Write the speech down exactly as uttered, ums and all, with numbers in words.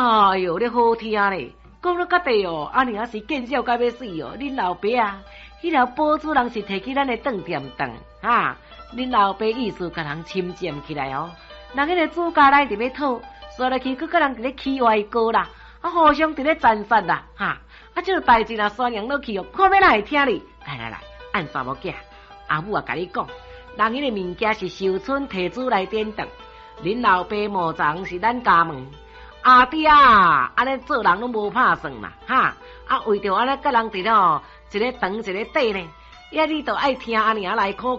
哎呦，你好听咧！讲了到底哦，安尼也是见笑甲要死哦。恁老爸啊，迄条宝珠人是摕去咱的饭店当哈。恁老爸意思甲人侵占起来哦，人迄个主家来伫咧讨，刷落去，佮甲人伫咧起歪歌啦，啊，互相伫咧斩杀啦，哈！啊，这个代志若宣扬落去哦，看要哪会听哩？来来来，按查某囝，阿母啊，甲你讲，人迄个物件是寿春提主来典当，恁老爸墓葬是咱家门。阿弟啊，安尼做人拢无拍算嘛，哈！啊，为着安尼甲人伫咧吼，一个长一个短呢，呀，你都爱听安尼啊来考